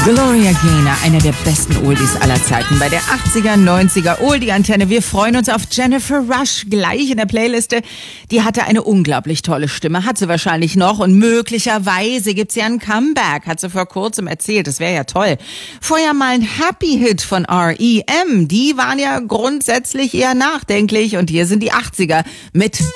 Gloria Gaynor, einer der besten Oldies aller Zeiten bei der 80er, 90er Oldie-Antenne. Wir freuen uns auf Jennifer Rush gleich in der Playliste. Die hatte eine unglaublich tolle Stimme, hat sie wahrscheinlich noch und möglicherweise gibt's ja ein Comeback, hat sie vor kurzem erzählt, das wäre ja toll. Vorher mal ein Happy-Hit von R.E.M., die waren ja grundsätzlich eher nachdenklich und hier sind die 80er mit